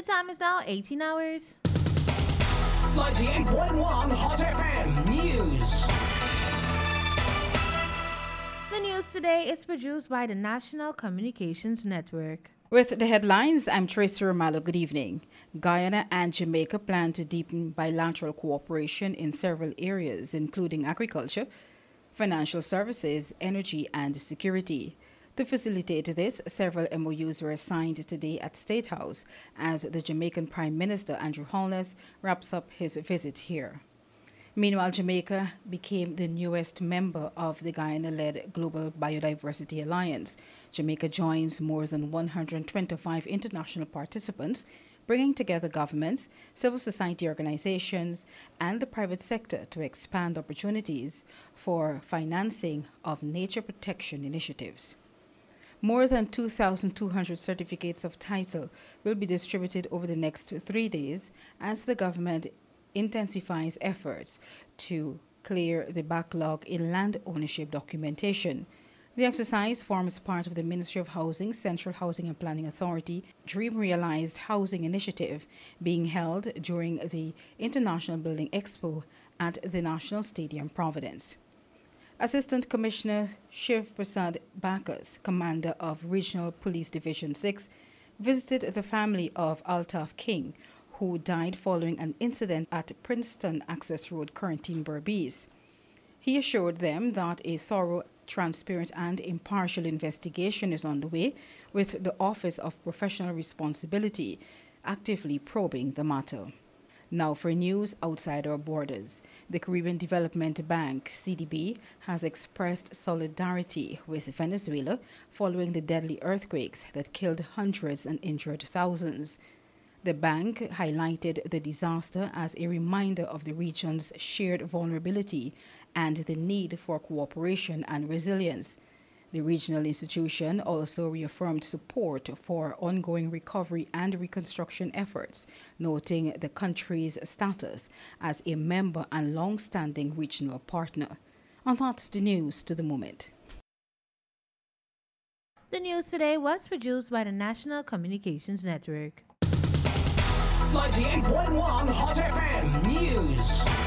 time is now 18 hours. 98.1 Hot FM News. The news today is produced by the National Communications Network. With the headlines, I'm Tracy Romalo. Good evening. Guyana and Jamaica plan to deepen bilateral cooperation in several areas, including agriculture, financial services, energy, and security. To facilitate this, several MOUs were signed today at State House as the Jamaican Prime Minister Andrew Holness wraps up his visit here. Meanwhile, Jamaica became the newest member of the Guyana-led Global Biodiversity Alliance. Jamaica joins more than 125 international participants, bringing together governments, civil society organizations, and the private sector to expand opportunities for financing of nature protection initiatives. More than 2,200 certificates of title will be distributed over the next 3 days as the government intensifies efforts to clear the backlog in land ownership documentation. The exercise forms part of the Ministry of Housing, Central Housing and Planning Authority Dream Realized Housing Initiative being held during the International Building Expo at the National Stadium, Providence. Assistant Commissioner Shiv Prasad Bacchus, commander of Regional Police Division 6, visited the family of Altaf King, who died following an incident at Princeton Access Road, Corentyne, Berbice. He assured them that a thorough, transparent and impartial investigation is underway, with the Office of Professional Responsibility actively probing the matter. Now for news outside our borders. The Caribbean Development Bank, CDB, has expressed solidarity with Venezuela following the deadly earthquakes that killed hundreds and injured thousands. The bank highlighted the disaster as a reminder of the region's shared vulnerability and the need for cooperation and resilience. The regional institution also reaffirmed support for ongoing recovery and reconstruction efforts, noting the country's status as a member and long-standing regional partner. And that's the news to the moment. The news today was produced by the National Communications Network. 98.1 Hot FM News.